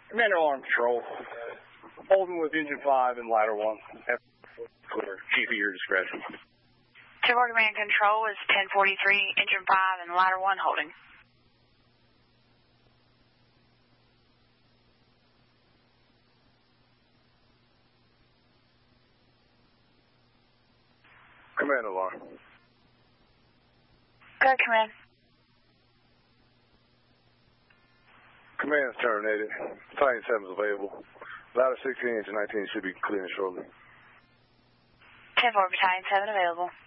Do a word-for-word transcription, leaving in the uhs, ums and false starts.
Commander Alarm Control. Holding with Engine five and Ladder one. Clear. Chief at your discretion. ten four Command Control is ten forty-three, Engine five and Ladder one holding. Command Alarm. Go ahead, Command. Command is terminated. Battalion seven is available. Ladder sixteen, Engine nineteen should be clearing shortly. ten four, Battalion seven available.